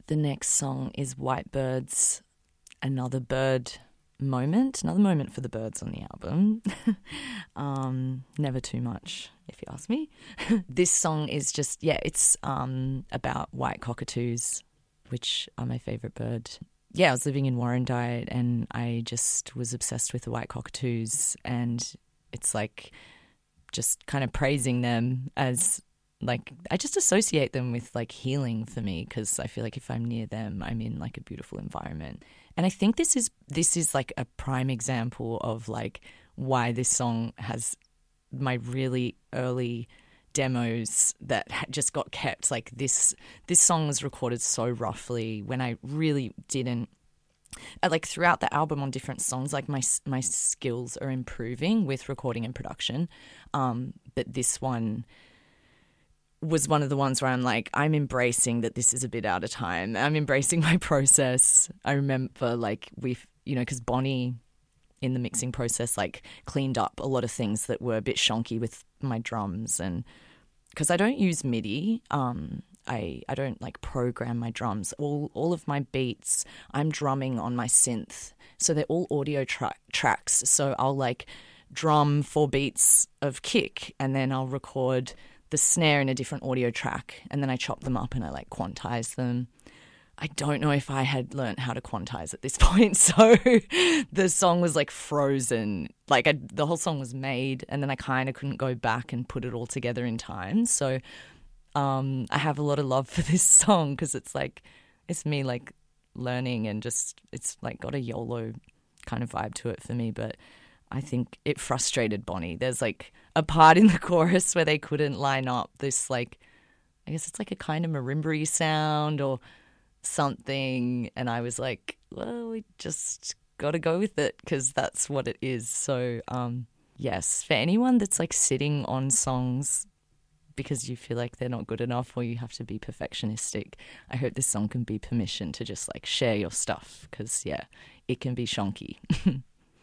The next song is Whitebirds, another moment for the birds on the album. Never too much, if you ask me. This song is just, it's about white cockatoos, which are my favourite bird. Yeah, I was living in Warrandyte and I just was obsessed with the white cockatoos, and it's like just kind of praising them as like, I just associate them with like healing for me, because I feel like if I'm near them, I'm in like a beautiful environment. And I think this is like a prime example of like why this song has my really early demos that just got kept. Like this song was recorded so roughly when I really didn't. Like throughout the album on different songs, like my skills are improving with recording and production. But this one was one of the ones where I'm like, I'm embracing that this is a bit out of time. I'm embracing my process. I remember like because Bonnie in the mixing process like cleaned up a lot of things that were a bit shonky with my drums, and because I don't use MIDI, I don't like program my drums. All of my beats, I'm drumming on my synth, so they're all audio tracks. So I'll like drum 4 beats of kick, and then I'll record the snare in a different audio track, and then I chop them up and I like quantize them. I don't know if I had learnt how to quantize at this point, so the song was like frozen. Like the whole song was made, and then I kind of couldn't go back and put it all together in time. So I have a lot of love for this song because it's like, it's me like learning, and just it's like got a YOLO kind of vibe to it for me. But I think it frustrated Bonnie. There's like a part in the chorus where they couldn't line up this like, I guess it's like a kind of marimba sound or something, and I was like, well, we just got to go with it because that's what it is. So yes, for anyone that's like sitting on songs because you feel like they're not good enough or you have to be perfectionistic, I hope this song can be permission to just like share your stuff, because yeah, it can be shonky.